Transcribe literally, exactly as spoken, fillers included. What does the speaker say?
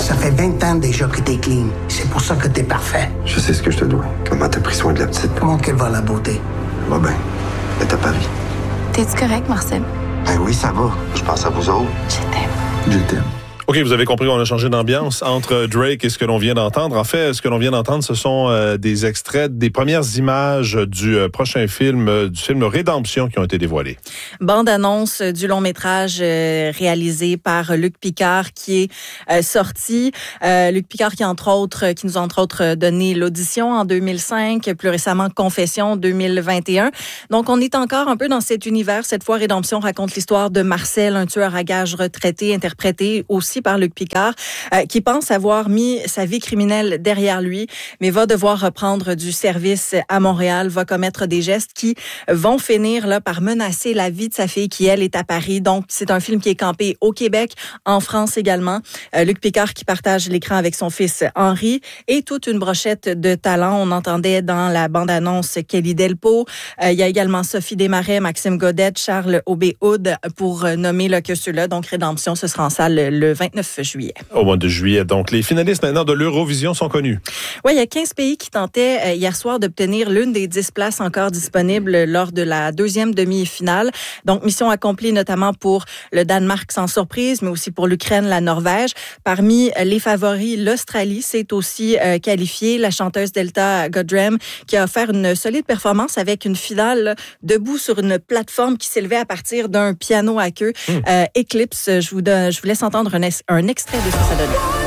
Ça fait vingt ans déjà que t'es clean. C'est pour ça que t'es parfait. Je sais ce que je te dois. Comment t'as pris soin de la petite? Comment qu'elle va, la beauté? Va bien. Elle est à Paris. T'es-tu correct, Marcel? Ben oui, ça va. Je pense à vous autres. Je t'aime. Je t'aime. OK, vous avez compris qu'on a changé d'ambiance entre Drake et ce que l'on vient d'entendre. En fait, ce que l'on vient d'entendre, ce sont euh, des extraits des premières images du euh, prochain film, euh, du film Rédemption qui ont été dévoilées. Bande-annonce du long-métrage euh, réalisé par Luc Picard qui est euh, sorti. Euh, Luc Picard qui, entre autres, qui nous a entre autres donné l'audition en deux mille cinq, plus récemment Confession deux mille vingt et un. Donc, on est encore un peu dans cet univers. Cette fois, Rédemption raconte l'histoire de Marcel, un tueur à gages retraité, interprété aussi par Luc Picard, euh, qui pense avoir mis sa vie criminelle derrière lui, mais va devoir reprendre du service à Montréal, va commettre des gestes qui vont finir là par menacer la vie de sa fille qui, elle, est à Paris. Donc, c'est un film qui est campé au Québec, en France également. Euh, Luc Picard qui partage l'écran avec son fils Henri et toute une brochette de talents. On entendait dans la bande-annonce Kelly Delpo. Euh, il y a également Sophie Desmarais, Maxime Godette, Charles Aubé-Houd pour nommer là, que ceux-là. Donc, Rédemption, ce sera en salle le vingt-neuf juillet. Au mois de juillet. Donc, les finalistes maintenant de l'Eurovision sont connus. Oui, il y a quinze pays qui tentaient euh, hier soir d'obtenir l'une des dix places encore disponibles lors de la deuxième demi-finale. Donc, mission accomplie notamment pour le Danemark sans surprise, mais aussi pour l'Ukraine, la Norvège. Parmi les favoris, l'Australie s'est aussi euh, qualifiée. La chanteuse Delta Goddard qui a offert une solide performance avec une finale là, debout sur une plateforme qui s'élevait à partir d'un piano à queue. Mmh. Euh, Eclipse, je vous, donne, je vous laisse entendre un, un extrait de ce que ça donnait.